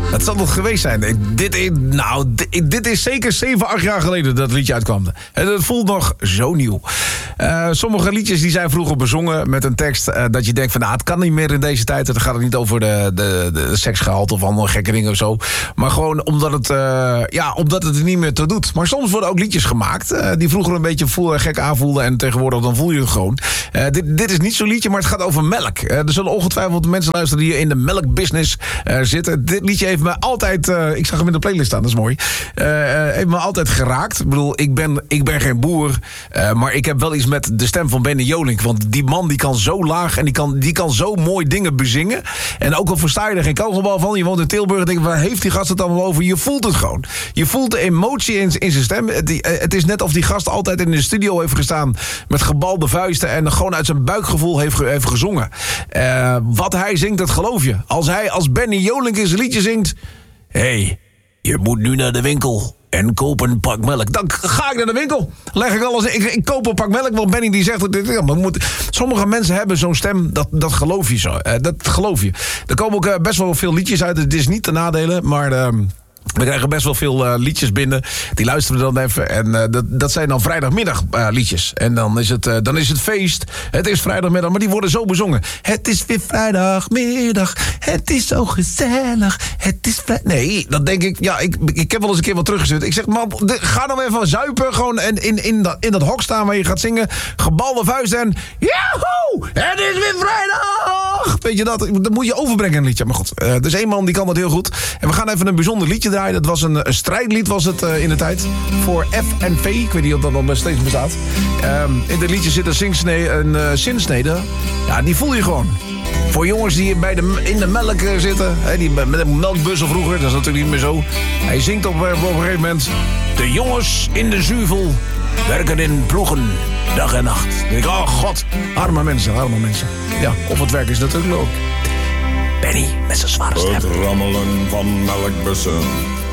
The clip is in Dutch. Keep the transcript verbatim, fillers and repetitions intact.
Het zal nog geweest zijn. Dit is, nou, dit, dit is zeker zeven, acht jaar geleden dat het liedje uitkwam. En het voelt nog zo nieuw. Uh, sommige liedjes die zijn vroeger bezongen met een tekst uh, dat je denkt van, nou, het kan niet meer in deze tijd. Dan gaat het niet over de, de, de seksgehalte of allemaal gekke dingen of zo. Maar gewoon omdat het, uh, ja, omdat het er niet meer toe doet. Maar soms worden ook liedjes gemaakt uh, die vroeger een beetje voel, gek aanvoelden en tegenwoordig dan voel je het gewoon. Uh, dit, dit is niet zo'n liedje, maar het gaat over melk. Uh, er zullen ongetwijfeld mensen luisteren die in de melkbusiness uh, zitten. Dit liedje heeft me altijd, uh, ik zag hem in de playlist staan, dat is mooi. Uh, heeft me altijd geraakt. Ik bedoel, ik ben, ik ben geen boer, uh, maar ik heb wel iets met de stem van Benny Jolink. Want die man die kan zo laag en die kan, die kan zo mooi dingen bezingen. En ook al versta je er geen kogelbal van, je woont in Tilburg en denk, waar heeft die gast het allemaal over? Je voelt het gewoon. Je voelt de emotie in, in zijn stem. Het, het is net of die gast altijd in de studio heeft gestaan met gebalde vuisten en gewoon uit zijn buikgevoel heeft, heeft gezongen. Uh, wat hij zingt, dat geloof je. Als hij als Benny Jolink in zijn liedje zingt, hé, hey, je moet nu naar de winkel en koop een pak melk. Dan ga ik naar de winkel. Leg ik alles in. Ik, ik koop een pak melk, want Benny die zegt... Dit, ja, maar moet, sommige mensen hebben zo'n stem, dat, dat geloof je zo. Uh, dat geloof je. Er komen ook uh, best wel veel liedjes uit. Het is niet te nadelen, maar... Uh, We krijgen best wel veel uh, liedjes binnen. Die luisteren we dan even. En uh, dat, dat zijn dan vrijdagmiddag uh, liedjes. En dan is, het, uh, dan is het feest. Het is vrijdagmiddag, maar die worden zo bezongen. Het is weer vrijdagmiddag. Het is zo gezellig. Het is vrij... Nee, dan denk ik... Ja, ik, ik heb wel eens een keer wat teruggezet. Ik zeg, man, de, ga dan even zuipen. Gewoon in, in, in, dat, in dat hok staan waar je gaat zingen. Gebalde vuist en... Yahoo! Het is weer vrijdag! Weet je dat? Dat moet je overbrengen, een liedje. Maar goed, uh, er is één man die kan dat heel goed. En we gaan even een bijzonder liedje draaien. Dat was een, een strijdlied was het uh, in de tijd. Voor F N V. Ik weet niet of dat nog steeds bestaat. Um, in dit liedje zit een, zinsnede, een uh, zinsnede. Ja, die voel je gewoon. Voor jongens die bij de, in de melk uh, zitten. Hè, die met een melkbussen vroeger. Dat is natuurlijk niet meer zo. Hij zingt op, op een gegeven moment. De jongens in de zuivel werken in ploegen. Dag en nacht. Dan denk ik, oh god. Arme mensen, arme mensen. Ja, op het werk is dat natuurlijk ook. Benny met zijn zware stem. Het rammelen van melkbussen